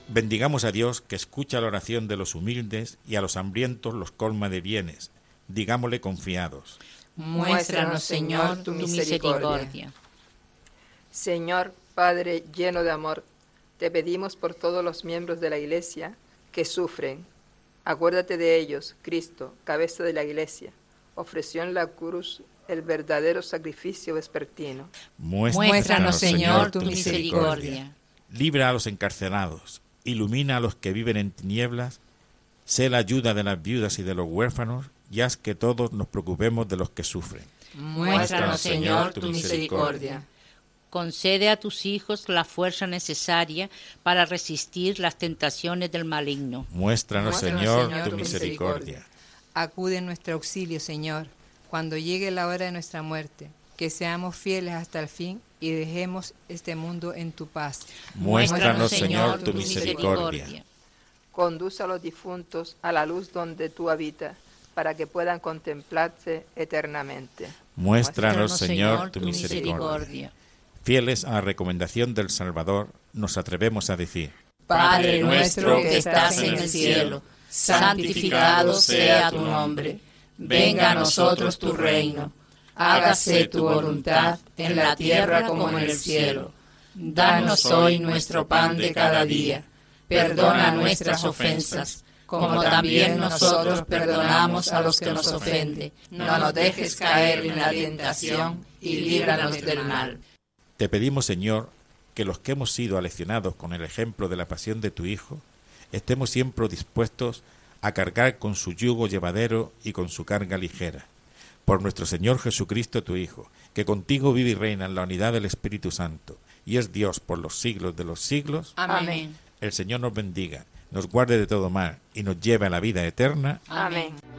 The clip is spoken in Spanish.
Bendigamos a Dios, que escucha la oración de los humildes y a los hambrientos los colma de bienes. Digámosle confiados: Muéstranos, Señor, tu misericordia. Señor, Padre lleno de amor, te pedimos por todos los miembros de la Iglesia que sufren. Acuérdate de ellos. Cristo, cabeza de la Iglesia, ofreció en la cruz el verdadero sacrificio vespertino. Muéstranos, Señor, tu misericordia. Libra a los encarcelados, ilumina a los que viven en tinieblas, sé la ayuda de las viudas y de los huérfanos, y haz que todos nos preocupemos de los que sufren. Muéstranos, Señor, tu misericordia. Concede a tus hijos la fuerza necesaria para resistir las tentaciones del maligno. Muéstranos, Señor, tu misericordia. Acude en nuestro auxilio, Señor, cuando llegue la hora de nuestra muerte, que seamos fieles hasta el fin y dejemos este mundo en tu paz. Muéstranos, Señor, tu misericordia. Conduce a los difuntos a la luz donde tú habitas, para que puedan contemplarte eternamente. Muéstranos, Señor, tu misericordia. Fieles a la recomendación del Salvador, nos atrevemos a decir: Padre nuestro que estás en el cielo, santificado sea tu nombre. Venga a nosotros tu reino. Hágase tu voluntad en la tierra como en el cielo. Danos hoy nuestro pan de cada día. Perdona nuestras ofensas, como también nosotros perdonamos a los que nos ofenden. No nos dejes caer en la tentación y líbranos del mal. Te pedimos, Señor, que los que hemos sido aleccionados con el ejemplo de la pasión de tu Hijo, estemos siempre dispuestos a cargar con su yugo llevadero y con su carga ligera. Por nuestro Señor Jesucristo, tu Hijo, que contigo vive y reina en la unidad del Espíritu Santo, y es Dios por los siglos de los siglos. Amén. El Señor nos bendiga, nos guarde de todo mal y nos lleve a la vida eterna. Amén.